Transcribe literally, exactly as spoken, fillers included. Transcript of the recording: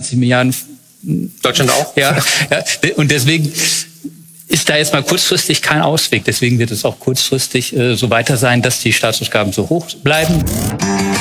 vierzig Milliarden. Deutschland auch? Ja, ja. Und deswegen ist da jetzt mal kurzfristig kein Ausweg. Deswegen wird es auch kurzfristig äh, so weiter sein, dass die Staatsausgaben so hoch bleiben.